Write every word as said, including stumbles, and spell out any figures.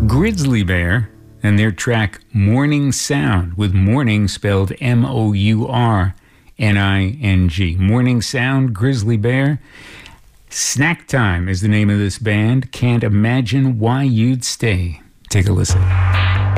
Grizzly Bear and their track Morning Sound, with morning spelled M O U R N I N G. Morning Sound, Grizzly Bear. Snack Time is the name of this band. Can't Imagine Why You'd Stay. Take a listen.